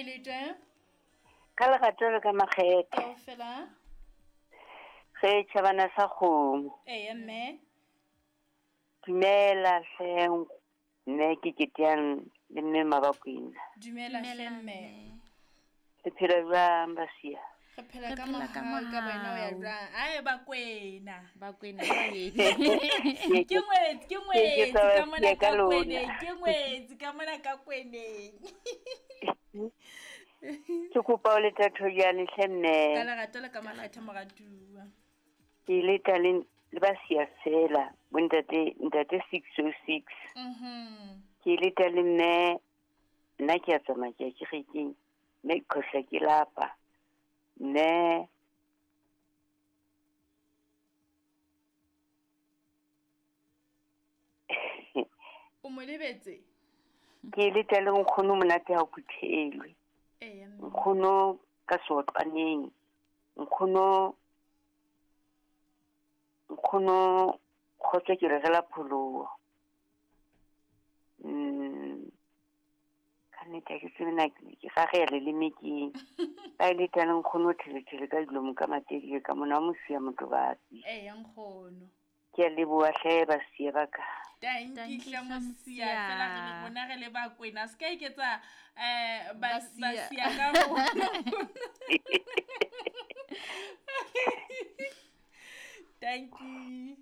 Mailete Ka lerato le ka makgethe ke o fela ge tšhabana sa kgomo mme dumela hleng mme ke keteang le mme Mabakwena dumela mme le phela jwang basia re phela ka mahao ka wena o ya jwang ae Bakwena ba ke ngwetsi ka mona ka kweneng ke ngwetsi ka mona ka kweneng ke kopa o leta thojane ka hlenne lerato le ka makgethe moratua ke leta le basia fela ntate 606 ke leta le mme nna ke a tsamaya ke rekeng mme khohla ke lapa mme o mo lebetse ke leta le nkgono monate ha o phuthelwe mme nkgono ka soqaneng nkgono khotse ke re la pholoho ka nnete ke tsena ke gage le lemekeng ba ile tana nkgono thele ka dilomo ka matedi ka mona mo sia motobasi nkgono ke a leboa hle ba sia ba ka tankihla mosia fela re le bona re le Bakwena se ka iketsa basia ka rona thank you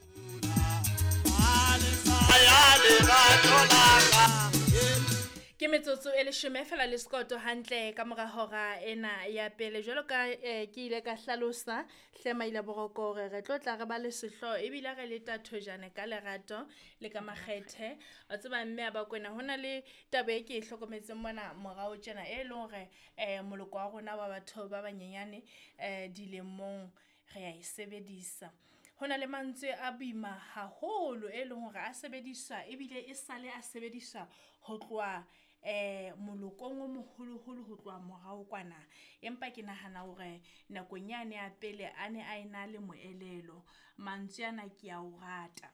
ke metsotso e 10 fela le sekoto hantle ka mora hora ena ya pele jwalo ka ke ile ka hlalosa hlema ile boroko re tlo tla re ba le sehlo ebile re le tathojane ka lerato le ka makgethe o tseba mme Bakwena hona le taba e ke hlokometseng mona morao tjena e leng hore moloko wa rona wa batho ba banyenyane dilemong re ya e sebedisa hona le mantswe a boima haholo e leng hore a sebediswa ebile e sale a sebediswa ho tloa molokong o moholoholo ho tloa morao kwana empa ke nahana hore nakong yane ya pele a ne a ena le moelelo mantswe ana ke a o rata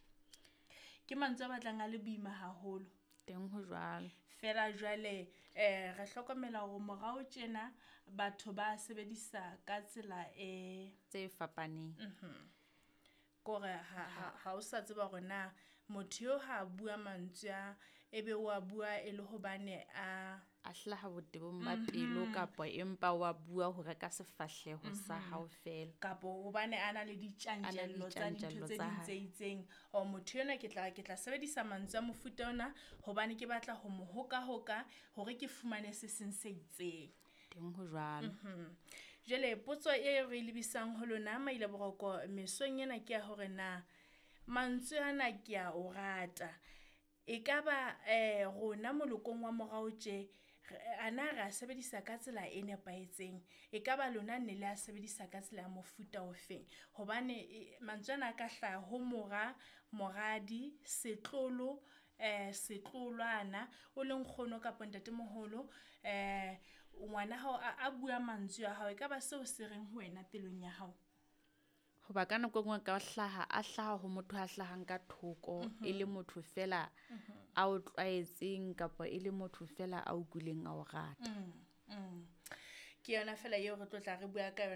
ke mantswe a batlang a le boima haholo teng ho jwalo fela jwale re hlokomela hore morao tjena batho ba sebedisa ka tsela tse fapaneng kore ha o sa tseba hore na motho yo ha bua mantswe a ebe wa bua e le hobane a hlaha botebong ba pelo kapa empa wa bua hore ka sefahleho sa hao fela kapa hobane ana le ditjantjello tsa dintho tse ding tse itseng o motho yona ke tla sebedisa mantswe a mofuta ona hobane ke batla ho mo hoka hore ke fumane se seng se itseng teng ho jwalo jwale potso e re lebisang ho lona maile boroko mesong ena ke ya hore na mantswe ana ke a o rata ekaba rona molokong wa morao tje ana re a sebedisa ka tsela e nepahetseng ekaba lona ne le a sebedisa ka tsela ya mofuta ofeng hobane mantswe ana ka hlaha ho moradi setlolo setlolwana o leng kgono kapa ntatemoholo ngwana hao a bua mantswe a hao ekaba seo se reng ho wena pelong ya hao hoba ka nako engwe ka hlaha ho motho a hlahang ka thoko e le motho fela a o tlwaetseng kapa e le motho fela a o kuleng a o rata ke yona fela eo re tlo tla re bua ka